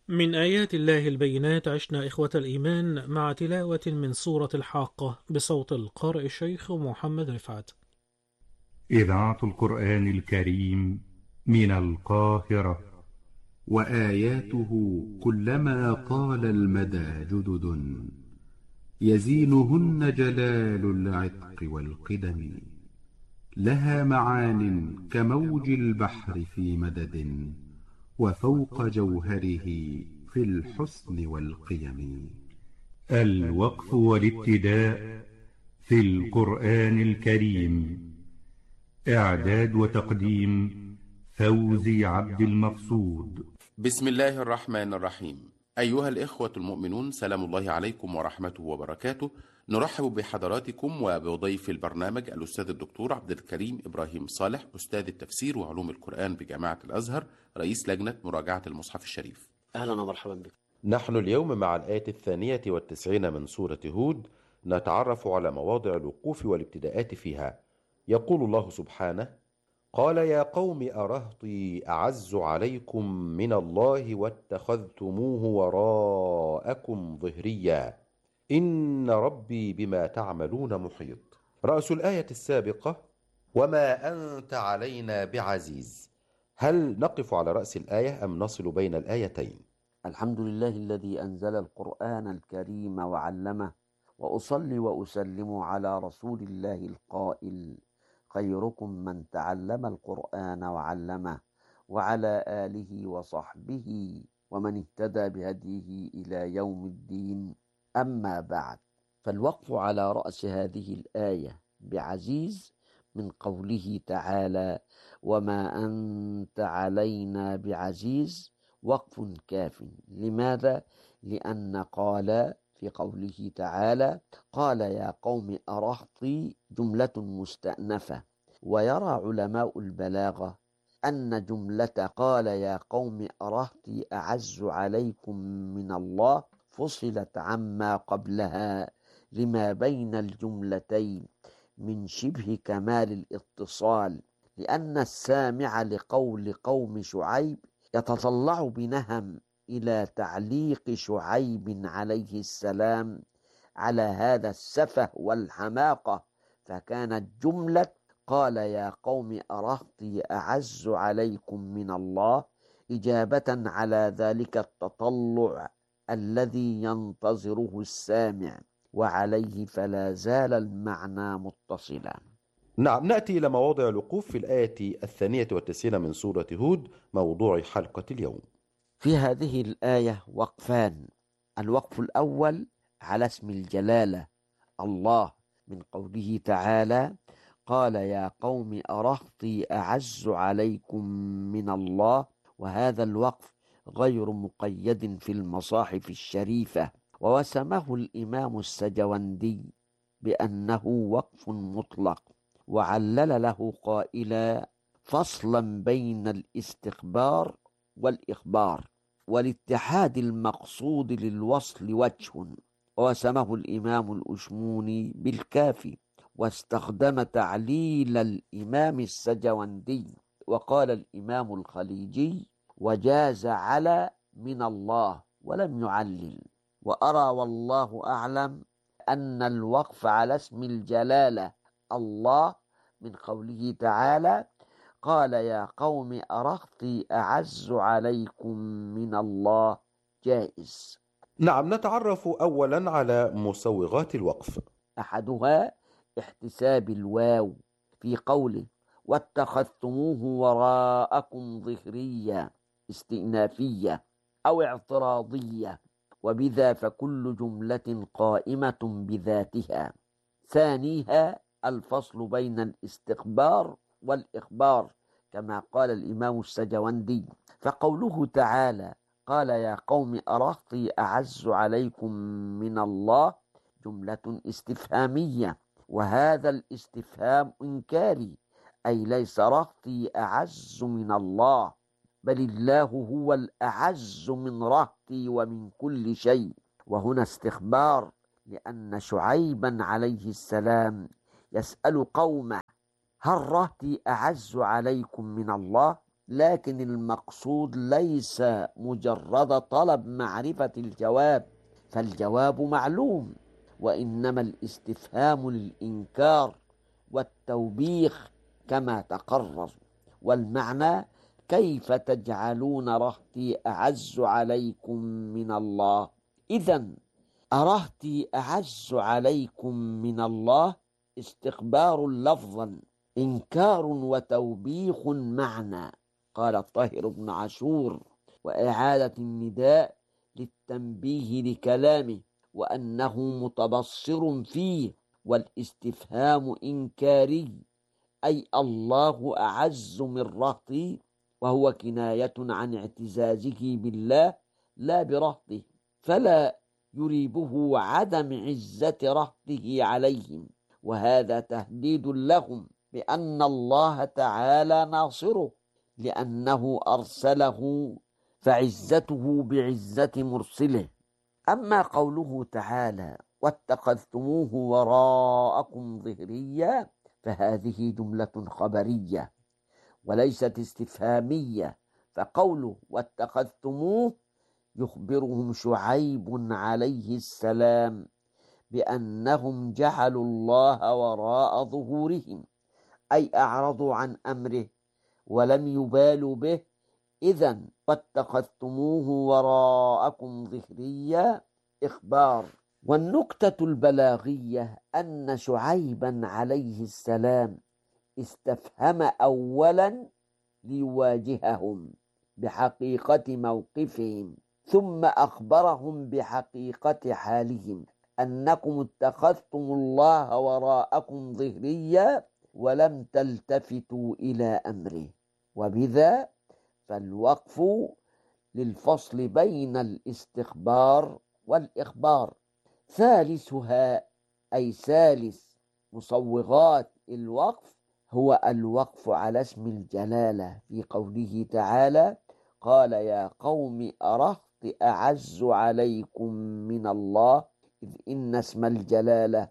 من آيات الله البينات عشنا إخوة الإيمان مع تلاوة من سورة الحاقة بصوت القارئ الشيخ محمد رفعت. إذاعة القرآن الكريم من القاهرة. وآياته كلما طال المدى جدد، يزينهن جلال العتق والقدم. لها معان كموج البحر في مدد، وفوق جوهره في الحسن والقيم. الوقف والابتداء في القرآن الكريم. إعداد وتقديم فوزي عبد المقصود. بسم الله الرحمن الرحيم. أيها الإخوة المؤمنون، سلام الله عليكم ورحمته وبركاته. نرحب بحضراتكم وبضيف البرنامج الأستاذ الدكتور عبد الكريم إبراهيم صالح، أستاذ التفسير وعلوم القرآن بجامعة الأزهر، رئيس لجنة مراجعة المصحف الشريف. أهلا ومرحبا بك. نحن اليوم مع الآية 92 من سورة هود، نتعرف على مواضع الوقوف والابتداءات فيها. يقول الله سبحانه: قال يا قوم أرهطي أعز عليكم من الله واتخذتموه وراءكم ظهريا إن ربي بما تعملون محيط. رأس الآية السابقة: وما أنت علينا بعزيز. هل نقف على رأس الآية أم نصل بين الآيتين؟ الحمد لله الذي أنزل القرآن الكريم وعلمه، وأصلي وأسلم على رسول الله القائل: خيركم من تعلم القرآن وعلمه، وعلى آله وصحبه ومن اهتدى بهديه إلى يوم الدين. أما بعد، فالوقف على رأس هذه الآية بعزيز من قوله تعالى: وما أنت علينا بعزيز، وقف كاف. لماذا؟ لأن قال في قوله تعالى: قال يا قوم أرهطي جملة مستأنفة. ويرى علماء البلاغة أن جملة قال يا قوم أرهطي أعز عليكم من الله فصلت عما قبلها لما بين الجملتين من شبه كمال الاتصال، لأن السامع لقول قوم شعيب يتطلع بنهم إلى تعليق شعيب عليه السلام على هذا السفه والحماقة، فكانت جملة قال يا قوم أرهطي أعز عليكم من الله إجابة على ذلك التطلع الذي ينتظره السامع، وعليه فلا زال المعنى متصلا. نعم، نأتي إلى مواضع الوقوف في الآية 92 من سورة هود، موضوع حلقة اليوم. في هذه الآية وقفان. الوقف الأول على اسم الجلالة الله، من قوله تعالى: قال يا قوم أرهطي أعز عليكم من الله. وهذا الوقف غير مقيد في المصاحف الشريفة، ووسمه الإمام السجوندي بأنه وقف مطلق، وعلل له قائلا: فصلا بين الاستخبار والإخبار، والاتحاد المقصود للوصل وجه. وسمه الإمام الأشموني بالكافي، واستخدم تعليل الإمام السجوندي. وقال الإمام الخليجي: وجاز على من الله، ولم يعلل. وأرى والله أعلم أن الوقف على اسم الجلالة الله من قوله تعالى: قال يا قوم أرهطي أعز عليكم من الله جائز. نعم، نتعرف أولا على مسوغات الوقف. أحدها احتساب الواو في قوله: واتخذتموه وراءكم ظهريا، استئنافية أو اعتراضية، وبذا فكل جملة قائمة بذاتها. ثانيها الفصل بين الاستخبار والإخبار، كما قال الإمام السجوندي. فقوله تعالى: قال يا قوم أرهطي أعز عليكم من الله، جملة استفهامية، وهذا الاستفهام إنكاري، أي ليس رهطي أعز من الله، بل الله هو الأعز من رهطي ومن كل شيء. وهنا استخبار، لأن شعيبا عليه السلام يسأل قومه: هل رهطي أعز عليكم من الله؟ لكن المقصود ليس مجرد طلب معرفة الجواب، فالجواب معلوم، وإنما الاستفهام للإنكار والتوبيخ كما تقرر. والمعنى: كيف تجعلون رهطي أعز عليكم من الله؟ إذن أرهطي أعز عليكم من الله استخبار لفظا، إنكار وتوبيخ معنى. قال الطاهر بن عاشور: وإعادة النداء للتنبيه لكلامه وأنه متبصر فيه، والاستفهام إنكاري، أي الله أعز من رهطي، وهو كناية عن اعتزازه بالله لا برهطه، فلا يريبه عدم عزة رهطه عليهم، وهذا تهديد لهم بأن الله تعالى ناصره لأنه أرسله، فعزته بعزة مرسله. أما قوله تعالى: واتخذتموه وراءكم ظهريا، فهذه جملة خبرية وليست استفهامية، فقوله واتخذتموه يخبرهم شعيب عليه السلام بأنهم جعلوا الله وراء ظهورهم، أي أعرضوا عن أمره ولم يبالوا به. إذن واتخذتموه وراءكم ظهريا إخبار. والنكتة البلاغية أن شعيبا عليه السلام استفهم أولا ليواجههم بحقيقة موقفهم، ثم أخبرهم بحقيقة حالهم، أنكم اتخذتم الله وراءكم ظهريا ولم تلتفتوا إلى أمره. وبذا فالوقف للفصل بين الاستخبار والإخبار. ثالثها، أي ثالث مصوغات الوقف، هو الوقف على اسم الجلالة في قوله تعالى: قال يا قوم أرهط أعز عليكم من الله، إذ إن اسم الجلالة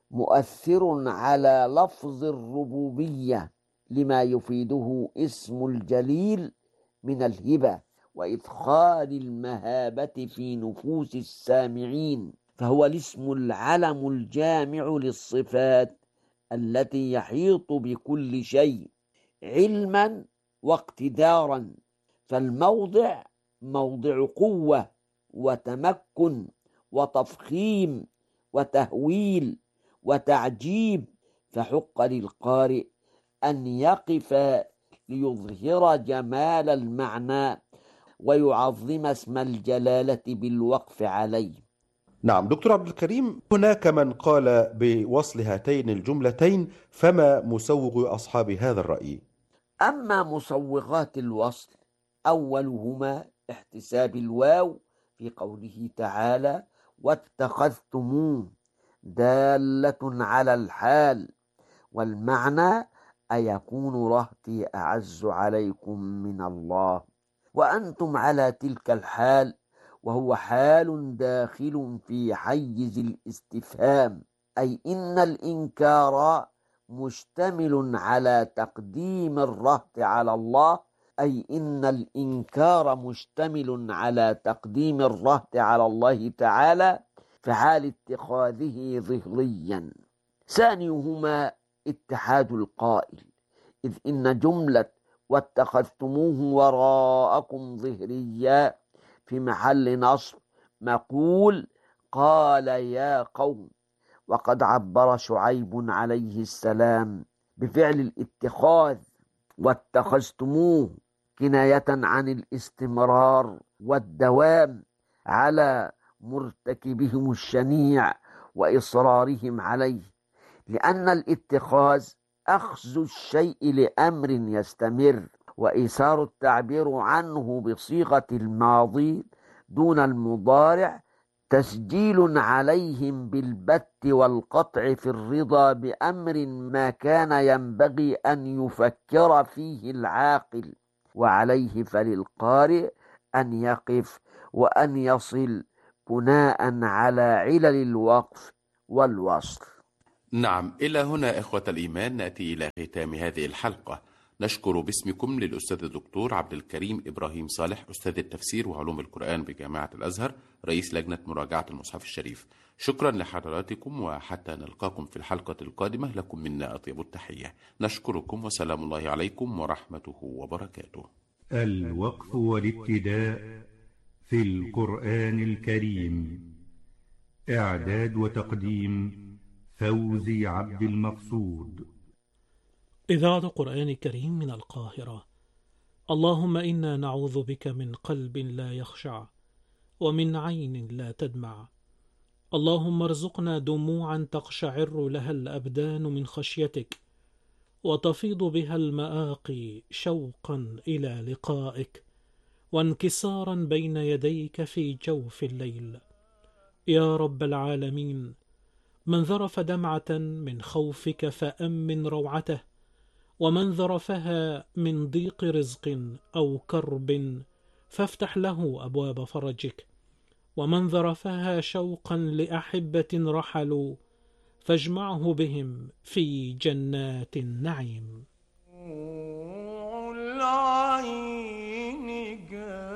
مؤثر على لفظ الربوبية لما يفيده اسم الجليل من الهبة وإدخال المهابة في نفوس السامعين، فهو الاسم العلم الجامع للصفات التي يحيط بكل شيء علما واقتدارا، فالموضع موضع قوة وتمكن وتفخيم وتهويل وتعجيب، فحق للقارئ أن يقف ليظهر جمال المعنى ويعظم اسم الجلالة بالوقف عليه. نعم دكتور عبد الكريم، هناك من قال بوصل هاتين الجملتين، فما مسوغ أصحاب هذا الرأي؟ أما مسوغات الوصل، أولهما احتساب الواو في قوله تعالى: واتخذتموه، دالة على الحال، والمعنى: أيكون رهطي أعز عليكم من الله، وأنتم على تلك الحال، وهو حال داخل في حيز الاستفهام، أي إن الإنكار مشتمل على تقديم الرهط على الله، أي إن الإنكار مشتمل على تقديم الرهط على الله تعالى في حال اتخاذه ظهريا. ثانيهما اتحاد القائل، إذ إن جملة واتخذتموه وراءكم ظهريا في محل نصب مقول قال يا قوم، وقد عبر شعيب عليه السلام بفعل الاتخاذ واتخذتموه كناية عن الاستمرار والدوام على مرتكبهم الشنيع وإصرارهم عليه، لأن الاتخاذ أخذ الشيء لأمر يستمر، وإيثار التعبير عنه بصيغة الماضي دون المضارع تسجيل عليهم بالبت والقطع في الرضا بأمر ما كان ينبغي أن يفكر فيه العاقل، وعليه فللقارئ أن يقف وأن يصل بناء على علل الوقف والوصل. نعم، إلى هنا إخوة الإيمان نأتي إلى ختام هذه الحلقة. نشكر باسمكم للأستاذ الدكتور عبد الكريم إبراهيم صالح، أستاذ التفسير وعلوم القرآن بجامعة الأزهر، رئيس لجنة مراجعة المصحف الشريف. شكرا لحضراتكم، وحتى نلقاكم في الحلقة القادمة لكم منا أطيب التحية. نشكركم وسلام الله عليكم ورحمته وبركاته. الوقف والابتداء في القرآن الكريم. إعداد وتقديم فوزي عبد المقصود. إذاعة قرآن كريم من القاهرة. اللهم إنا نعوذ بك من قلب لا يخشع ومن عين لا تدمع. اللهم ارزقنا دموعا تقشعر لها الأبدان من خشيتك، وتفيض بها المآقي شوقا إلى لقائك، وانكسارا بين يديك في جوف الليل. يا رب العالمين، من ذرف دمعة من خوفك فأمن روعته، ومن ذرفها من ضيق رزق أو كرب فافتح له أبواب فرجك، ومن ذرفها شوقا لأحبة رحلوا فاجمعه بهم في جنات النعيم. العين